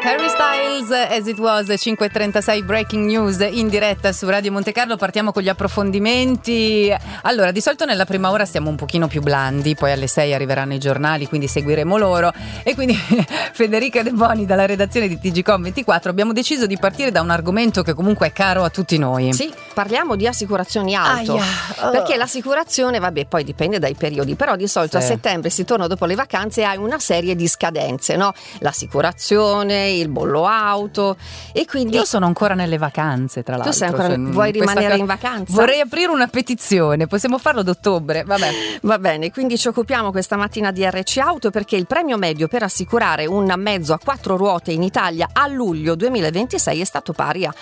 Harry Styles, As It Was, 5:36, breaking news in diretta su Radio Monte Carlo. Partiamo con gli approfondimenti. Allora, di solito nella prima ora stiamo un pochino più blandi, poi alle 6 arriveranno i giornali, quindi seguiremo loro. E quindi Federica De Boni dalla redazione di TGcom24 abbiamo deciso di partire da un argomento che comunque è caro a tutti noi. Sì, parliamo di assicurazioni auto. Perché l'assicurazione, vabbè, poi dipende dai periodi, però di solito a settembre si torna dopo le vacanze e hai una serie di scadenze, no? L'assicurazione, il bollo auto, e quindi io sono ancora nelle vacanze, tra l'altro. Tu sei ancora, vuoi rimanere in vacanza? Vorrei aprire una petizione, possiamo farlo ad ottobre, vabbè. Va bene, quindi ci occupiamo questa mattina di RC Auto perché il premio medio per assicurare un mezzo a 4 ruote in Italia a luglio 2026 è stato pari a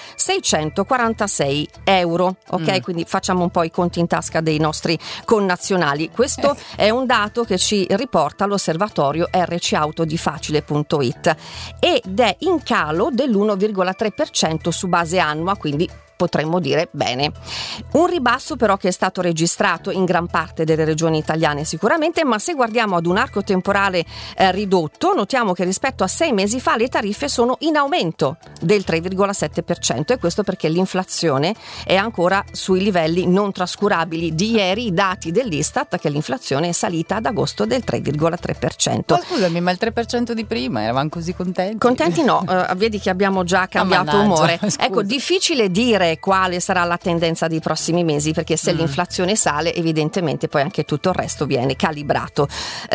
646 euro, ok? Quindi facciamo un po' i conti in tasca dei nostri connazionali. Questo è un dato che ci riporta l'osservatorio RC Auto di Facile.it ed è in calo dell'1,3% su base annua, quindi potremmo dire bene. Un ribasso però che è stato registrato in gran parte delle regioni italiane sicuramente, ma se guardiamo ad un arco temporale ridotto, notiamo che rispetto a 6 mesi fa le tariffe sono in aumento del 3,7%, e questo perché l'inflazione è ancora sui livelli non trascurabili. Di ieri i dati dell'Istat che l'inflazione è salita ad agosto del 3,3%. Ma scusami, ma il 3% di prima eravamo così contenti? Contenti no, vedi che abbiamo già cambiato umore. Scusa. Ecco, difficile dire quale sarà la tendenza dei prossimi mesi, perché se l'inflazione sale evidentemente poi anche tutto il resto viene calibrato.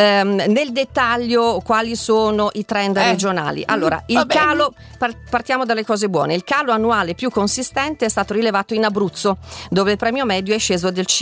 Nel dettaglio quali sono i trend regionali? Allora, il calo, partiamo dalle cose buone. Il calo annuale più consistente è stato rilevato in Abruzzo, dove il premio medio è sceso del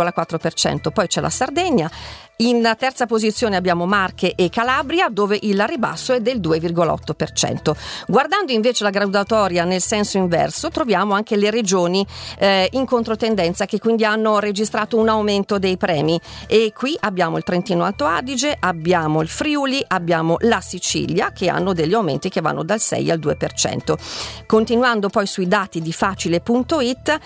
5,4%, poi c'è la Sardegna. In terza posizione abbiamo Marche e Calabria, dove il ribasso è del 2,8%. Guardando invece la graduatoria nel senso inverso, troviamo anche le regioni in controtendenza, che quindi hanno registrato un aumento dei premi, e qui abbiamo il Trentino Alto Adige, abbiamo il Friuli, abbiamo la Sicilia, che hanno degli aumenti che vanno dal 6 al 2%. Continuando poi sui dati di Facile.it,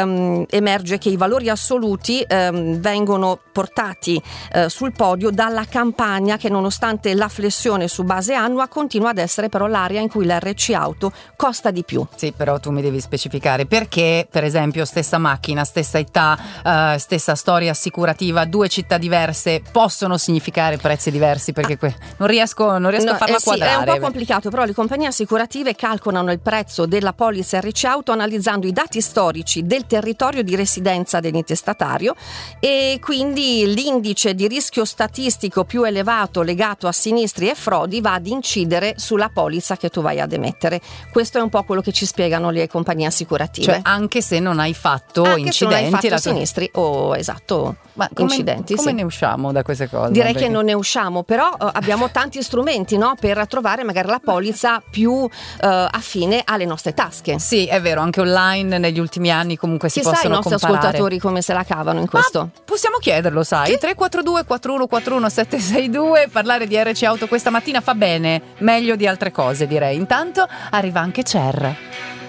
emerge che i valori assoluti vengono portati sul podio dalla Campania, che nonostante la flessione su base annua continua ad essere però l'area in cui l'RC Auto costa di più. Sì, però tu mi devi specificare perché, per esempio, stessa macchina, stessa età, stessa storia assicurativa, 2 città diverse possono significare prezzi diversi, perché non riesco a farla quadrare. È un po' complicato, però le compagnie assicurative calcolano il prezzo della polizza RC Auto analizzando i dati storici del territorio di residenza dell'intestatario, e quindi l'indice di rischio statistico più elevato legato a sinistri e frodi va ad incidere sulla polizza che tu vai ad emettere. Questo è un po' quello che ci spiegano le compagnie assicurative. Cioè, anche se non hai fatto incidenti, se non hai fatto sinistri o incidenti. Come ne usciamo da queste cose? Direi che non ne usciamo, però abbiamo tanti strumenti, no, per trovare magari la polizza più affine alle nostre tasche. Sì, è vero, anche online negli ultimi anni comunque si possono comparare. Chissà i nostri ascoltatori come se la cavano in questo. Possiamo chiederlo, sai? Sì. 342 4141 762. Parlare di RC Auto questa mattina fa bene, meglio di altre cose direi. Intanto arriva anche Cher.